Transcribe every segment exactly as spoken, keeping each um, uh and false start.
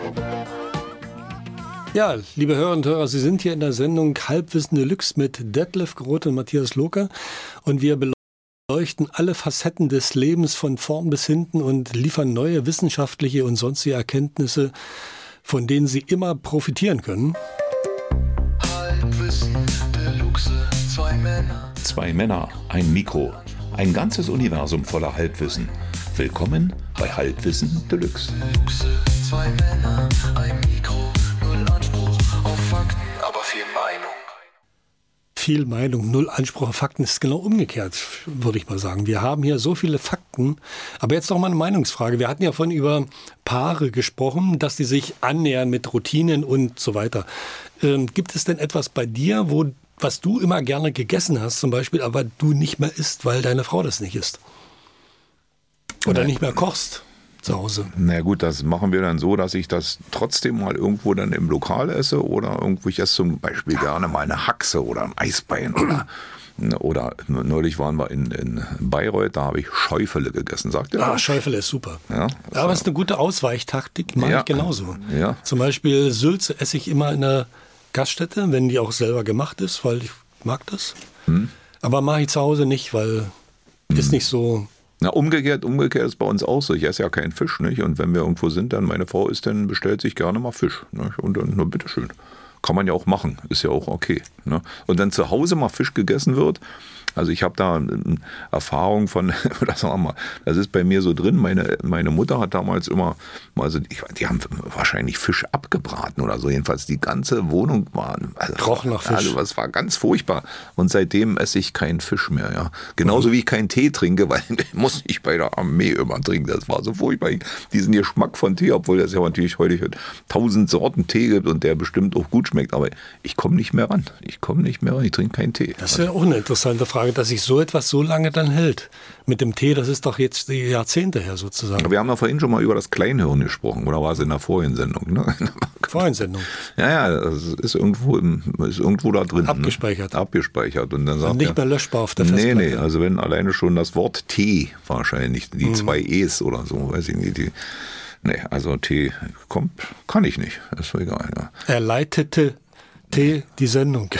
Ja, liebe Hörer und Hörer, Sie sind hier in der Sendung Halbwissen Deluxe mit Detlef Groth und Matthias Lohke und wir beleuchten alle Facetten des Lebens von vorn bis hinten und liefern neue wissenschaftliche und sonstige Erkenntnisse, von denen Sie immer profitieren können. Halbwissen Deluxe, zwei Männer. Zwei Männer, ein Mikro, ein ganzes Universum voller Halbwissen. Willkommen bei Halbwissen Deluxe. Deluxe, zwei Männer, ein Mikro. Anspruch auf Fakten, aber viel Meinung. Viel Meinung, null Anspruch auf Fakten ist genau umgekehrt, würde ich mal sagen. Wir haben hier so viele Fakten, aber jetzt noch mal eine Meinungsfrage. Wir hatten ja vorhin über Paare gesprochen, dass die sich annähern mit Routinen und so weiter. Ähm, gibt es denn etwas bei dir, wo, was du immer gerne gegessen hast, zum Beispiel, aber du nicht mehr isst, weil deine Frau das nicht isst? Oder nicht mehr kochst? Zu Hause. Na gut, das machen wir dann so, dass ich das trotzdem mal irgendwo dann im Lokal esse oder irgendwo, ich esse zum Beispiel gerne mal eine Haxe oder ein Eisbein oder, oder neulich waren wir in, in Bayreuth, da habe ich Schäufele gegessen, sagt ihr? Ah, Schäufele ist super. Ja, das aber es ist eine gute Ausweichtaktik, mache ja, ich genauso. Ja. Zum Beispiel Sülze esse ich immer in der Gaststätte, wenn die auch selber gemacht ist, weil ich mag das. Hm. Aber mache ich zu Hause nicht, weil hm. ist nicht so... Na, umgekehrt, umgekehrt ist bei uns auch so. Ich esse ja keinen Fisch, nicht? Und wenn wir irgendwo sind, dann meine Frau isst, dann bestellt sich gerne mal Fisch. Nicht? Und dann, nur bitteschön. Kann man ja auch machen, ist ja auch okay. Ne? Und wenn zu Hause mal Fisch gegessen wird, also ich habe da Erfahrung von, das sagen wir mal, das ist bei mir so drin, meine, meine Mutter hat damals immer, also die, die haben wahrscheinlich Fisch abgebraten oder so, jedenfalls die ganze Wohnung war, also, roch nach Fisch. Also es war ganz furchtbar und seitdem esse ich keinen Fisch mehr, ja. Genauso mhm. wie ich keinen Tee trinke, weil muss ich bei der Armee immer trinken, das war so furchtbar, diesen Geschmack von Tee, obwohl es ja natürlich heute tausend Sorten Tee gibt und der bestimmt auch gut schmeckt, aber ich komme nicht mehr ran, ich komme nicht mehr ran, ich trinke keinen Tee. Das ist ja auch eine interessante Frage, dass sich so etwas so lange dann hält. Mit dem Tee, das ist doch jetzt die Jahrzehnte her sozusagen. Wir haben ja vorhin schon mal über das Kleinhirn gesprochen, oder war es in der Vorhinsendung? Ne? Vorhinsendung. Ja, ja, das ist irgendwo, im, ist irgendwo da drin. Abgespeichert. Ne? Abgespeichert. Und dann sagt und nicht er, mehr löschbar auf der Festplatte. Nee, nee, also wenn alleine schon das Wort Tee wahrscheinlich, die mhm. zwei E's oder so, weiß ich nicht, die, nee, also Tee kommt, kann ich nicht, ist so egal. Ja. Er leitete Tee die Sendung.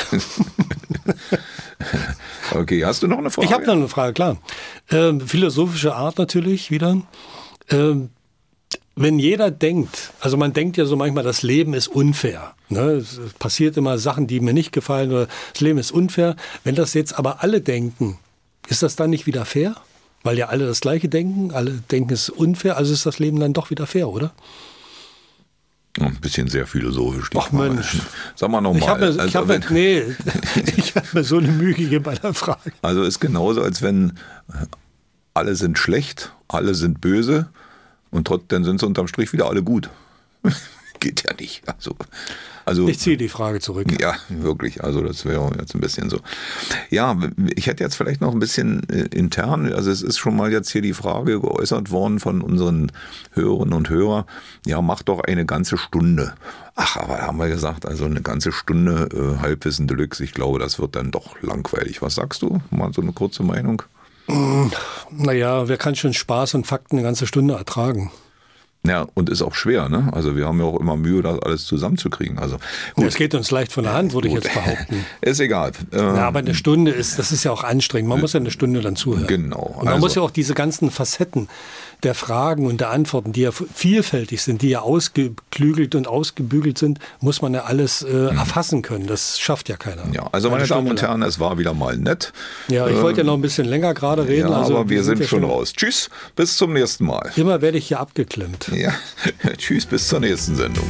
Okay, hast du noch eine Frage? Ich habe noch eine Frage, klar. Ähm, philosophische Art natürlich wieder. Ähm, wenn jeder denkt, also man denkt ja so manchmal, das Leben ist unfair. Ne? Es passiert immer Sachen, die mir nicht gefallen, oder das Leben ist unfair. Wenn das jetzt aber alle denken, ist das dann nicht wieder fair? Weil ja alle das Gleiche denken, alle denken, es ist unfair, also ist das Leben dann doch wieder fair, oder? Ein bisschen sehr philosophisch. Ach Mensch. Sag mal nochmal. Ich habe mir, also, hab mir, nee, ich hab mir so eine Mühe gegeben bei der Frage. Also ist genauso, als wenn alle sind schlecht, alle sind böse und trotzdem sind sie unterm Strich wieder alle gut. Geht ja nicht. Also, also, ich ziehe die Frage zurück. Ja, wirklich. Also das wäre jetzt ein bisschen so. Ja, ich hätte jetzt vielleicht noch ein bisschen intern, also es ist schon mal jetzt hier die Frage geäußert worden von unseren Hörerinnen und Hörern, ja, mach doch eine ganze Stunde. Ach, aber da haben wir gesagt, also eine ganze Stunde äh, Halbwissen Deluxe, ich glaube, das wird dann doch langweilig. Was sagst du? Mal so eine kurze Meinung? Naja, wer kann schon Spaß und Fakten eine ganze Stunde ertragen? Ja, und ist auch schwer, ne? Also wir haben ja auch immer Mühe, das alles zusammenzukriegen. Also es geht uns leicht von der Hand, würde gut. ich jetzt behaupten. Ist egal. Ja, aber eine Stunde ist, das ist ja auch anstrengend. Man muss ja eine Stunde dann zuhören. Genau. Und man also. muss ja auch diese ganzen Facetten der Fragen und der Antworten, die ja vielfältig sind, die ja ausgeklügelt und ausgebügelt sind, muss man ja alles äh, erfassen können. Das schafft ja keiner. Ja, also meine Damen und Herren, es war wieder mal nett. Ja, ich ähm, wollte ja noch ein bisschen länger gerade reden. Ja, also, aber wir, wir sind, sind ja schon raus. Tschüss, bis zum nächsten Mal. Immer werde ich hier abgeklemmt. Ja, tschüss, bis zur nächsten Sendung.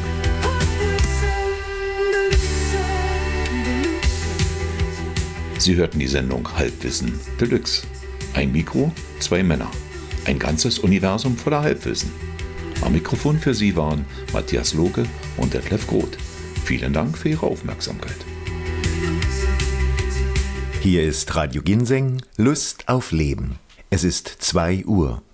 Sie hörten die Sendung Halbwissen Deluxe. Ein Mikro, zwei Männer. Ein ganzes Universum voller Halbwissen. Am Mikrofon für Sie waren Matthias Lohke und Detlef Groth. Vielen Dank für Ihre Aufmerksamkeit. Hier ist Radio Ginseng, Lust auf Leben. Es ist zwei Uhr.